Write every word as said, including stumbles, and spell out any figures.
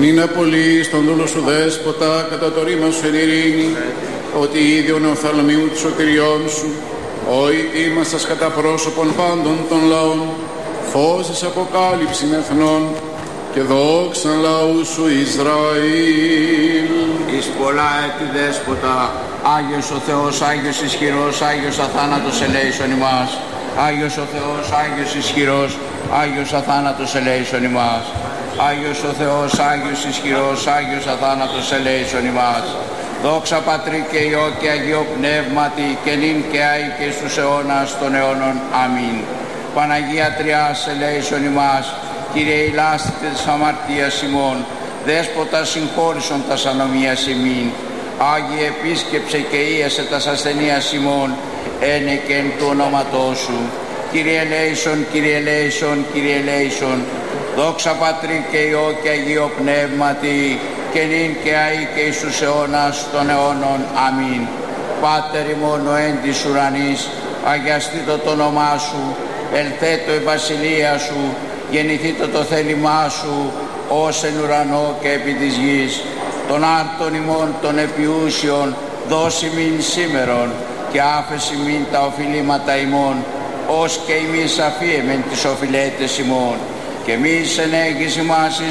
Νίνα πολύ στον δούλο σου δέσποτα, κατά το ρήμα σου εν ειρήνη, ότι ίδιο νεοφθαλμίου της σωτηριών σου, ο ητήμασας κατά πρόσωπον πάντων των λαών, φως της αποκάλυψην εθνών και δόξαν λαού σου Ισραήλ. Εις πολλά έτη δέσποτα, Άγιος ο Θεός, Άγιος ισχυρός, Άγιος αθάνατος ελέησον ημάς. Άγιος ο Θεός, Άγιος ισχυρός, Άγιος αθάνατος ελέησον ημάς. Άγιος ο Θεός, Άγιος ισχυρός, Άγιος αθάνατος ελέησον ημάς. Δόξα Πατρί και Υιό και Αγίο Πνεύματι, και νυν και αεί και στους αιώνας των αιώνων. Αμήν. Παναγία Τριάς ελέησον ημάς. Κύριε ηλάστητε της αμαρτίας ημών, Δέσποτα συγχώρησον τας ανομίας ημίν. Άγιε επίσκεψε και ίεσε τας ασθενείας ημών, ένε και εν του ονόματός σου. Κύριε ελέησον, Κύριε ελέησον, Κύριε ελέησον. Δόξα Πατρί και Υιό και Αγίο Πνεύματι, και νυν και αεί και εις τους αιώνας των αιώνων. Αμήν. Πάτερ ημών ο εν της ουρανής, αγιαστήτω το όνομά σου, ελθέτω η βασιλεία σου, γεννηθήτω το θέλημά σου, ως εν ουρανό και επί της γης. Των άρτων ημών των επιούσιων δώσει μην σήμερον, και άφεση μην τα οφειλήματα ημών, ως και εμείς αφίεμεν τις οφειλέτες ημών. Και μη ενέγγιση μας εις